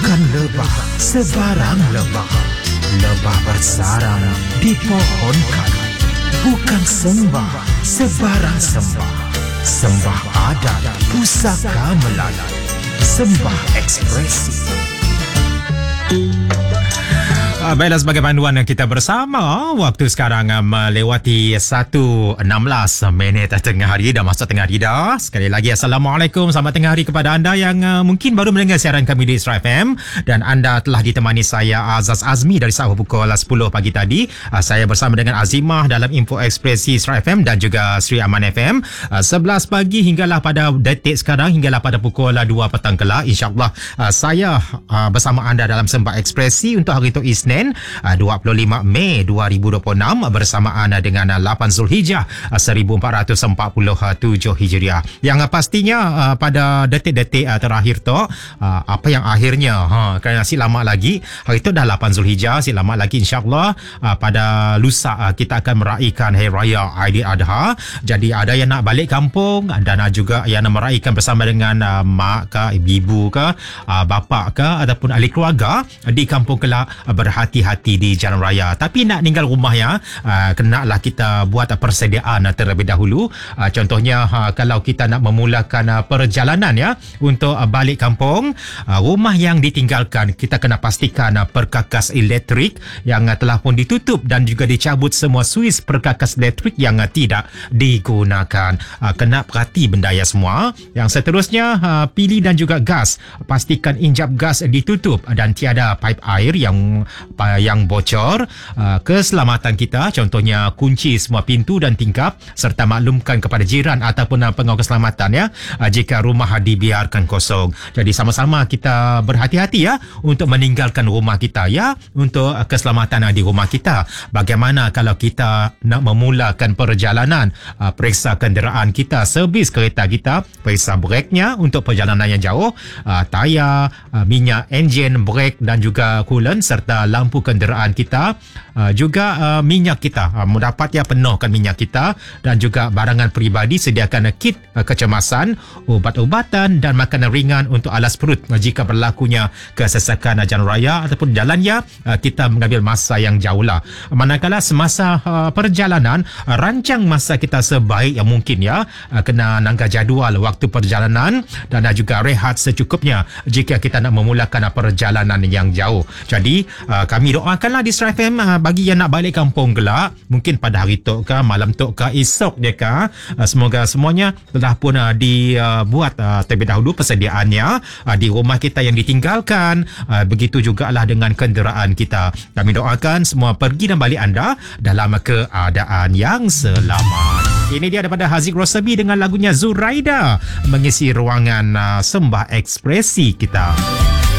Bukan lebah sebarang lebah. Lebah bersarang di pohon kayu. Bukan sembah sebarang sembah. Sembah adat pusaka Melayu. Sembah ekspresi. Baiklah, sebagai panduan kita bersama, waktu sekarang melewati 1.16 minit tengah hari, dah masuk tengah hari dah. Sekali lagi Assalamualaikum, selamat tengah hari kepada anda yang mungkin baru mendengar siaran kami di Isra FM, dan anda telah ditemani saya Azaz Azmi dari saat pukul 10 pagi tadi. Saya bersama dengan Azimah dalam Info Ekspresi Isra FM dan juga Sri Aman FM 11 pagi hinggalah pada detik sekarang, hinggalah pada pukul 2 petang kelak. InsyaAllah saya bersama anda dalam Sembah Ekspresi untuk hari itu Isnin 25 Mei 2026 bersamaan dengan 8 Zulhijjah 1447 Hijriah. Yang pastinya pada detik-detik terakhir tu, apa yang akhirnya kerana si lama lagi, hari itu dah 8 Zulhijjah, si lama lagi insyaAllah pada lusa kita akan meraihkan Hari Raya Aidiladha. Jadi ada yang nak balik kampung dan juga yang nak meraihkan bersama dengan mak ke, ibu ke, bapa ke ataupun ahli keluarga di kampung kelak, berhati-hati di jalan raya. Tapi nak tinggal rumah ya, kenalah kita buat persediaan terlebih dahulu. Contohnya kalau kita nak memulakan perjalanan ya untuk balik kampung, rumah yang ditinggalkan kita kena pastikan perkakas elektrik yang telah pun ditutup dan juga dicabut semua suis perkakas elektrik yang tidak digunakan. Kena perhati benda ya semua. Yang seterusnya, pilih dan juga gas, pastikan injap gas ditutup dan tiada pipe air yang bocor. Keselamatan kita, contohnya kunci semua pintu dan tingkap serta maklumkan kepada jiran ataupun pengawal keselamatan ya jika rumah dibiarkan kosong. Jadi sama-sama kita berhati-hati ya untuk meninggalkan rumah kita ya, untuk keselamatan di rumah kita. Bagaimana kalau kita nak memulakan perjalanan, periksa kenderaan kita, servis kereta kita, periksa breknya untuk perjalanan yang jauh, tayar, minyak enjin, brek dan juga coolant serta lampu kenderaan kita, juga minyak kita, dapat ya penuhkan minyak kita, dan juga barangan peribadi, sediakan kit kecemasan, ubat-ubatan dan makanan ringan untuk alas perut jika berlakunya kesesakan jalan raya ataupun jalan ya kita mengambil masa yang jauh lah. Manakala semasa perjalanan, rancang masa kita sebaik yang mungkin ya, kena nangka jadual waktu perjalanan dan juga rehat secukupnya jika kita nak memulakan perjalanan yang jauh. Jadi kami doakanlah di Isra FM bagi yang nak balik kampung kelak, mungkin pada hari tu ke, malam tu ke, esok je ke, semoga semuanya telah pun dibuat terlebih dahulu persediaannya di rumah kita yang ditinggalkan. Begitu jugalah dengan kenderaan kita. Kami doakan semua pergi dan balik anda dalam keadaan yang selamat. Ini dia daripada Haziq Rosabi dengan lagunya Zuraida mengisi ruangan Sembah Ekspresi kita.